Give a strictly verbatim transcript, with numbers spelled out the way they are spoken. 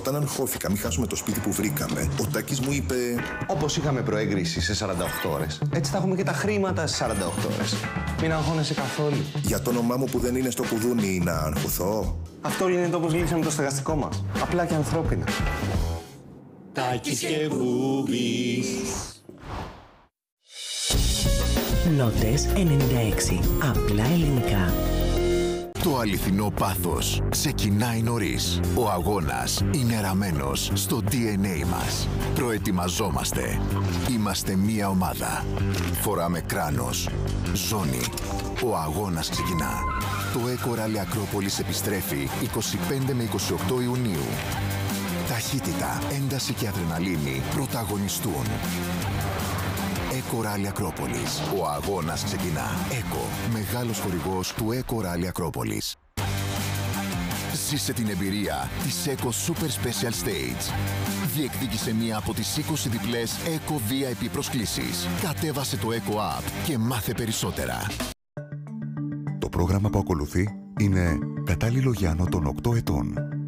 όταν αγχώθηκα, μην χάσουμε το σπίτι που βρήκαμε, ο Τάκης μου είπε... Όπως είχαμε προέγκριση σε σαράντα οκτώ ώρες, έτσι θα έχουμε και τα χρήματα σε σαράντα οκτώ ώρες. Μην αγχώνεσαι καθόλου. Για το όνομά μου που δεν είναι στο κουδούνι να αγχωθώ. Αυτό λύνεται όπως λύσαμε το στεγαστικό μας. Απλά και ανθρώπινα. Τάκης και Βούμπης. Νότες ενενήντα έξι. Απλά ελληνικά. Το αληθινό πάθος ξεκινάει νωρίς. Ο αγώνας είναι ραμμένος στο ντι εν έι μας. Προετοιμαζόμαστε. Είμαστε μία ομάδα. Φοράμε κράνος. Ζώνη. Ο αγώνας ξεκινά. Το Eco Rally Ακρόπολης επιστρέφει εικοστή πέμπτη με εικοστή όγδοη Ιουνίου. Ταχύτητα, ένταση και αδρεναλίνη πρωταγωνιστούν. Eco Rally Ακρόπολης. Ο αγώνας ξεκινά. Eco, μεγάλος χορηγός του Eco Rally Ακρόπολης. Ζήσε την εμπειρία της Eco Super Special Stage. Διεκδίκησε μία από τις είκοσι διπλές Eco βι άι πι προσκλήσεις. Κατέβασε το Eco App και μάθε περισσότερα. Το πρόγραμμα που ακολουθεί είναι κατάλληλο για άνω των οκτώ ετών.